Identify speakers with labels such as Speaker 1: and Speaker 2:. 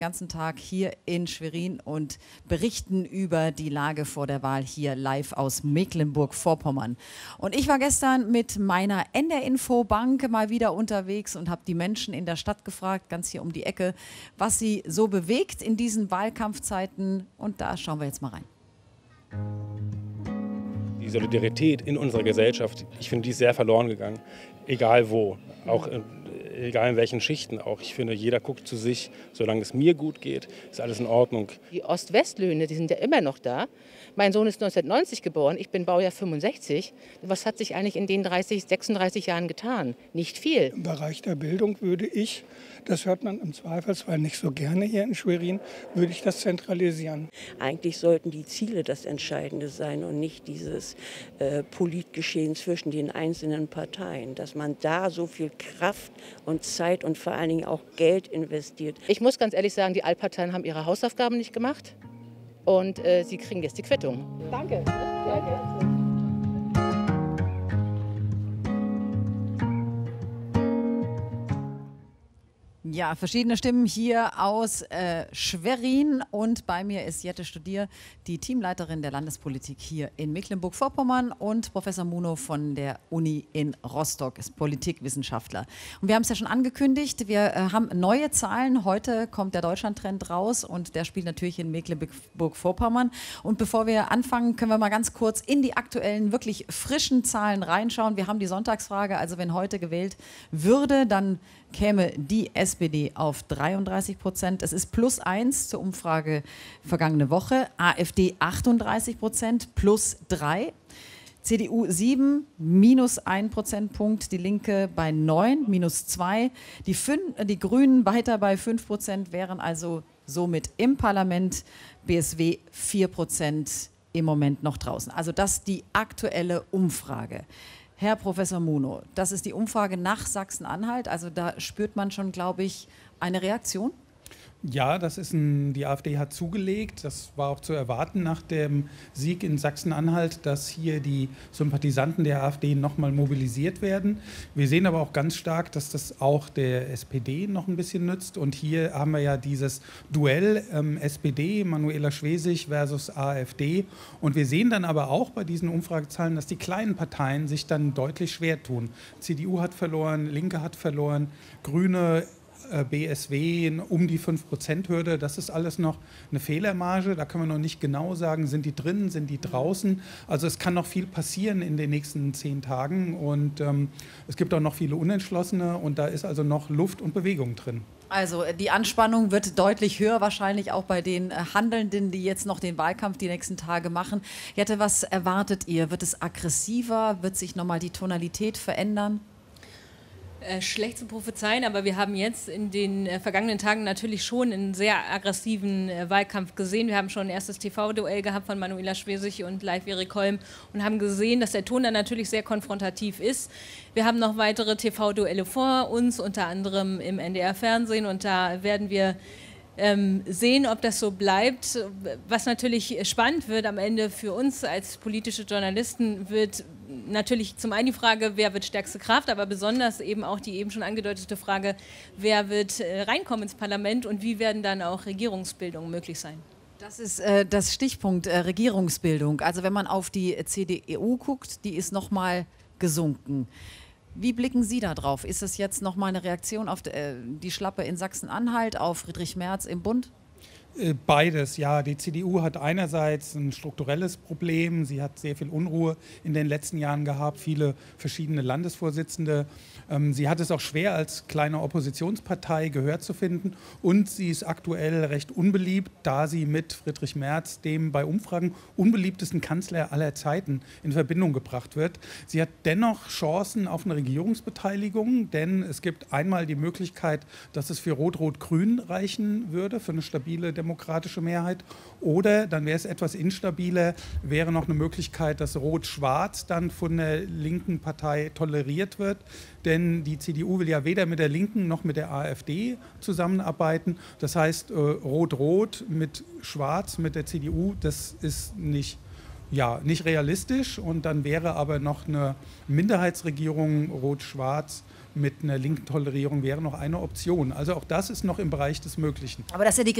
Speaker 1: Ganzen Tag hier in Schwerin und berichten über die Lage vor der Wahl hier live aus Mecklenburg-Vorpommern. Und ich war gestern mit meiner NDR-Info-Bank mal wieder unterwegs und habe die Menschen in der Stadt gefragt, ganz hier um die Ecke, was sie so bewegt in diesen Wahlkampfzeiten. Und da schauen wir jetzt mal rein.
Speaker 2: Die Solidarität in unserer Gesellschaft, ich finde, die ist sehr verloren gegangen, egal wo, auch egal in welchen Schichten auch. Ich finde, jeder guckt zu sich, solange es mir gut geht, ist alles in Ordnung.
Speaker 3: Die Ost-West-Löhne, die sind ja immer noch da. Mein Sohn ist 1990 geboren, ich bin Baujahr 65. Was hat sich eigentlich in den 36 Jahren getan? Nicht viel.
Speaker 4: Im Bereich der Bildung würde ich, das hört man im Zweifelsfall nicht so gerne hier in Schwerin, würde ich das zentralisieren.
Speaker 5: Eigentlich sollten die Ziele das Entscheidende sein und nicht dieses Politgeschehen zwischen den einzelnen Parteien, dass man da so viel Kraft und Zeit und vor allen Dingen auch Geld investiert.
Speaker 3: Ich muss ganz ehrlich sagen, die Altparteien haben ihre Hausaufgaben nicht gemacht und sie kriegen jetzt die Quittung. Danke.
Speaker 1: Ja, verschiedene Stimmen hier aus Schwerin und bei mir ist Jette Studier, die Teamleiterin der Landespolitik hier in Mecklenburg-Vorpommern und Professor Muno von der Uni in Rostock, ist Politikwissenschaftler. Und wir haben es ja schon angekündigt, wir haben neue Zahlen. Heute kommt der Deutschlandtrend raus und der spielt natürlich in Mecklenburg-Vorpommern. Und bevor wir anfangen, können wir mal ganz kurz in die aktuellen, wirklich frischen Zahlen reinschauen. Wir haben die Sonntagsfrage, also wenn heute gewählt würde, dann käme die SPD auf 33%. Es ist +1 zur Umfrage vergangene Woche. AfD 38%, +3. CDU 7, -1 Prozentpunkt. Die Linke bei 9, -2. Die Grünen weiter bei 5%, wären also somit im Parlament. BSW 4% im Moment noch draußen. Also das ist die aktuelle Umfrage. Herr Professor Muno, das ist die Umfrage nach Sachsen-Anhalt. Also da spürt man schon, glaube ich, eine Reaktion.
Speaker 6: Ja, die AfD hat zugelegt. Das war auch zu erwarten nach dem Sieg in Sachsen-Anhalt, dass hier die Sympathisanten der AfD nochmal mobilisiert werden. Wir sehen aber auch ganz stark, dass das auch der SPD noch ein bisschen nützt. Und hier haben wir ja dieses Duell SPD, Manuela Schwesig versus AfD. Und wir sehen dann aber auch bei diesen Umfragezahlen, dass die kleinen Parteien sich dann deutlich schwer tun. CDU hat verloren, Linke hat verloren, Grüne, BSW um die 5%-Hürde, das ist alles noch eine Fehlermarge. Da können wir noch nicht genau sagen, sind die drin, sind die draußen. Also es kann noch viel passieren in den nächsten 10 Tagen und es gibt auch noch viele Unentschlossene und da ist also noch Luft und Bewegung drin.
Speaker 1: Also die Anspannung wird deutlich höher, wahrscheinlich auch bei den Handelnden, die jetzt noch den Wahlkampf die nächsten Tage machen. Jette, was erwartet ihr? Wird es aggressiver? Wird sich nochmal die Tonalität verändern?
Speaker 7: Schlecht zu prophezeien, aber wir haben jetzt in den vergangenen Tagen natürlich schon einen sehr aggressiven Wahlkampf gesehen. Wir haben schon ein erstes TV-Duell gehabt von Manuela Schwesig und Leif Erik Holm und haben gesehen, dass der Ton dann natürlich sehr konfrontativ ist. Wir haben noch weitere TV-Duelle vor uns, unter anderem im NDR-Fernsehen, und da werden wir sehen, ob das so bleibt. Was natürlich spannend wird am Ende für uns als politische Journalisten, wird natürlich zum einen die Frage, wer wird stärkste Kraft, aber besonders eben auch die eben schon angedeutete Frage, wer wird reinkommen ins Parlament und wie werden dann auch Regierungsbildungen möglich sein.
Speaker 1: Das ist das Stichpunkt Regierungsbildung. Also wenn man auf die CDU guckt, die ist noch mal gesunken. Wie blicken Sie da drauf? Ist es jetzt noch mal eine Reaktion auf die Schlappe in Sachsen-Anhalt, auf Friedrich Merz im Bund?
Speaker 6: Beides, ja. Die CDU hat einerseits ein strukturelles Problem. Sie hat sehr viel Unruhe in den letzten Jahren gehabt, viele verschiedene Landesvorsitzende. Sie hat es auch schwer, als kleine Oppositionspartei Gehör zu finden. Und sie ist aktuell recht unbeliebt, da sie mit Friedrich Merz, dem bei Umfragen unbeliebtesten Kanzler aller Zeiten, in Verbindung gebracht wird. Sie hat dennoch Chancen auf eine Regierungsbeteiligung, denn es gibt einmal die Möglichkeit, dass es für Rot-Rot-Grün reichen würde, für eine stabile demokratische Mehrheit. Oder, dann wäre es etwas instabiler, wäre noch eine Möglichkeit, dass Rot-Schwarz dann von der linken Partei toleriert wird. Denn die CDU will ja weder mit der Linken noch mit der AfD zusammenarbeiten. Das heißt, Rot-Rot mit Schwarz, mit der CDU, das ist nicht realistisch. Und dann wäre aber noch eine Minderheitsregierung Rot-Schwarz mit einer linken Tolerierung wäre noch eine Option. Also auch das ist noch im Bereich des Möglichen.
Speaker 1: Aber das ist ja die